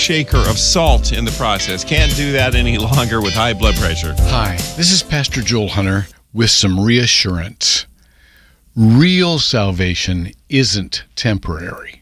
shaker of salt in the process. Can't do that any longer with high blood pressure. Hi, this is Pastor Joel Hunter with some reassurance. Real salvation isn't temporary.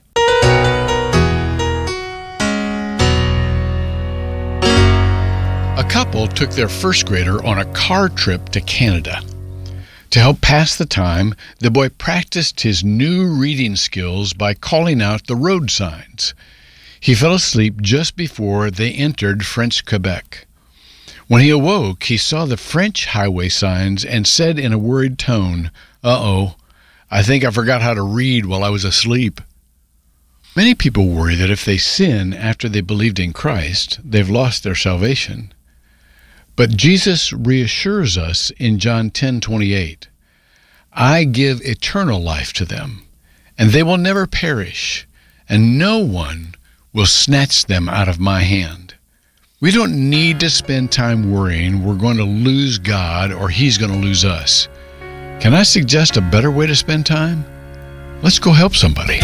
A couple took their first grader on a car trip to Canada. To help pass the time, the boy practiced his new reading skills by calling out the road signs. He fell asleep just before they entered French Quebec. When he awoke, he saw the French highway signs and said in a worried tone, "Uh-oh, I think I forgot how to read while I was asleep." Many people worry that if they sin after they believed in Christ, they've lost their salvation. But Jesus reassures us in John 10:28, "I give eternal life to them, and they will never perish, and no one will snatch them out of my hand." We don't need to spend time worrying we're going to lose God or He's going to lose us. Can I suggest a better way to spend time? Let's go help somebody.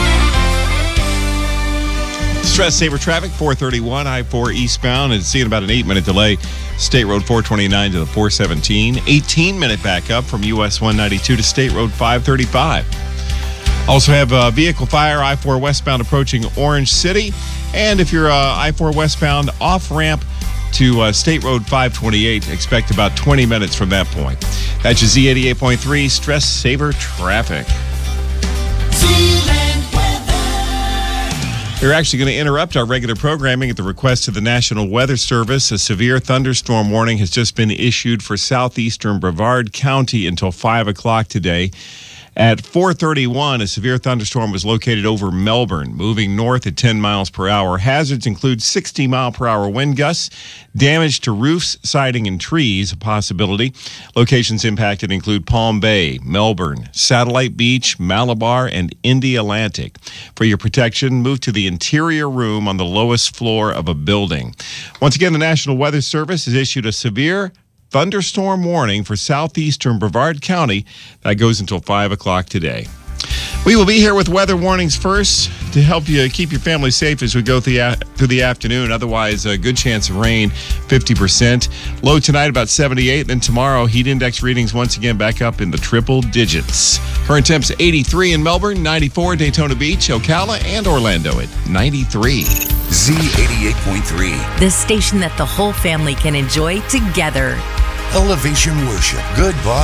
Stress saver traffic, 431 I-4 eastbound, and seeing about an 8-minute delay. State Road 429 to the 417. 18-minute backup from US 192 to State Road 535. Also have a vehicle fire, I-4 westbound approaching Orange City. And if you're I-4 westbound off-ramp to State Road 528, expect about 20 minutes from that point. That's your Z88.3 Stress Saver Traffic. We're actually going to interrupt our regular programming at the request of the National Weather Service. A severe thunderstorm warning has just been issued for southeastern Brevard County until 5 o'clock today. At 4:31, a severe thunderstorm was located over Melbourne, moving north at 10 miles per hour. Hazards include 60-mile-per-hour wind gusts, damage to roofs, siding, and trees, a possibility. Locations impacted include Palm Bay, Melbourne, Satellite Beach, Malabar, and Indy Atlantic. For your protection, move to the interior room on the lowest floor of a building. Once again, the National Weather Service has issued a severe thunderstorm warning for southeastern Brevard County. That goes until 5 o'clock today. We will be here with weather warnings first to help you keep your family safe as we go through the afternoon. Otherwise, a good chance of rain, 50%. Low tonight about 78. Then tomorrow, heat index readings once again back up in the triple digits. Current temps 83 in Melbourne, 94 Daytona Beach, Ocala, and Orlando at 93. Z88.3. The station that the whole family can enjoy together. Elevation Worship. Goodbye.